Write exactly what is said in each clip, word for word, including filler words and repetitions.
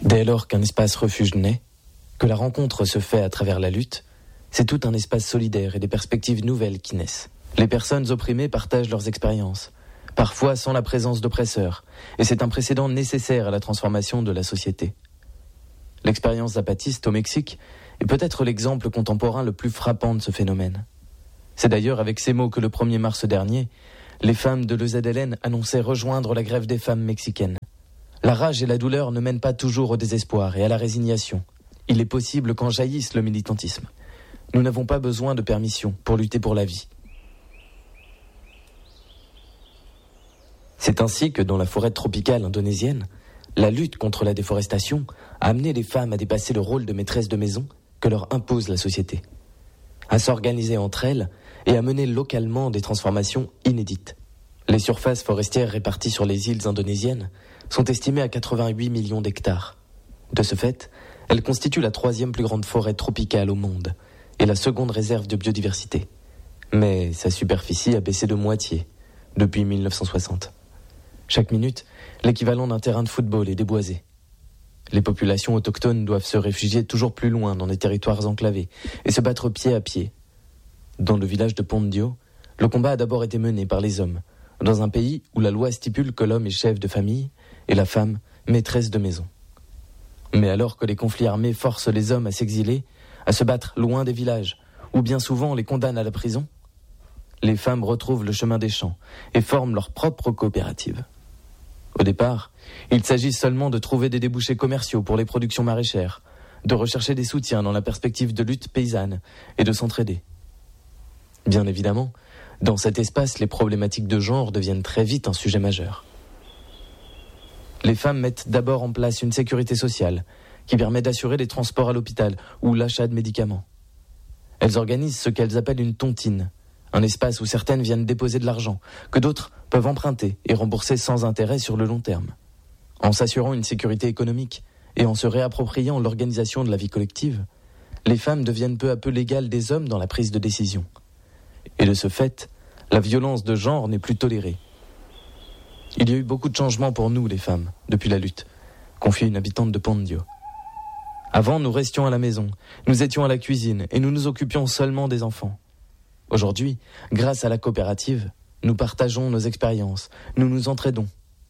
Dès lors qu'un espace refuge naît, que la rencontre se fait à travers la lutte, c'est tout un espace solidaire et des perspectives nouvelles qui naissent. Les personnes opprimées partagent leurs expériences, parfois sans la présence d'oppresseurs, et c'est un précédent nécessaire à la transformation de la société. L'expérience zapatiste au Mexique est peut-être l'exemple contemporain le plus frappant de ce phénomène. C'est d'ailleurs avec ces mots que le premier mars dernier, les femmes de l'E Z L N annonçaient rejoindre la grève des femmes mexicaines. La rage et la douleur ne mènent pas toujours au désespoir et à la résignation. Il est possible qu'en jaillisse le militantisme. Nous n'avons pas besoin de permission pour lutter pour la vie. C'est ainsi que dans la forêt tropicale indonésienne, la lutte contre la déforestation a amené les femmes à dépasser le rôle de maîtresse de maison que leur impose la société, à s'organiser entre elles et à mener localement des transformations inédites. Les surfaces forestières réparties sur les îles indonésiennes sont estimées à quatre-vingt-huit millions d'hectares. De ce fait, elles constituent la troisième plus grande forêt tropicale au monde et la seconde réserve de biodiversité. Mais sa superficie a baissé de moitié depuis mille neuf cent soixante. Chaque minute, l'équivalent d'un terrain de football est déboisé. Les populations autochtones doivent se réfugier toujours plus loin dans des territoires enclavés et se battre pied à pied. Dans le village de Pondio, le combat a d'abord été mené par les hommes, dans un pays où la loi stipule que l'homme est chef de famille et la femme maîtresse de maison. Mais alors que les conflits armés forcent les hommes à s'exiler, à se battre loin des villages, ou bien souvent les condamnent à la prison, les femmes retrouvent le chemin des champs et forment leur propre coopérative. Au départ, il s'agit seulement de trouver des débouchés commerciaux pour les productions maraîchères, de rechercher des soutiens dans la perspective de lutte paysanne et de s'entraider. Bien évidemment, dans cet espace, les problématiques de genre deviennent très vite un sujet majeur. Les femmes mettent d'abord en place une sécurité sociale qui permet d'assurer les transports à l'hôpital ou l'achat de médicaments. Elles organisent ce qu'elles appellent une tontine, un espace où certaines viennent déposer de l'argent, que d'autres peuvent emprunter et rembourser sans intérêt sur le long terme. En s'assurant une sécurité économique et en se réappropriant l'organisation de la vie collective, les femmes deviennent peu à peu l'égale des hommes dans la prise de décision. Et de ce fait, la violence de genre n'est plus tolérée. Il y a eu beaucoup de changements pour nous, les femmes, depuis la lutte, confie une habitante de Pondio. Avant, nous restions à la maison, nous étions à la cuisine et nous nous occupions seulement des enfants. Aujourd'hui, grâce à la coopérative, nous partageons nos expériences, nous nous entraidons.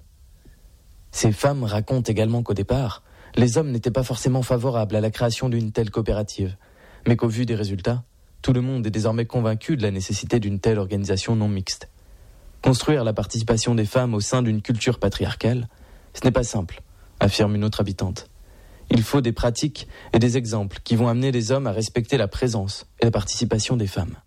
Ces femmes racontent également qu'au départ, les hommes n'étaient pas forcément favorables à la création d'une telle coopérative, mais qu'au vu des résultats, tout le monde est désormais convaincu de la nécessité d'une telle organisation non mixte. Construire la participation des femmes au sein d'une culture patriarcale, ce n'est pas simple, affirme une autre habitante. Il faut des pratiques et des exemples qui vont amener les hommes à respecter la présence et la participation des femmes.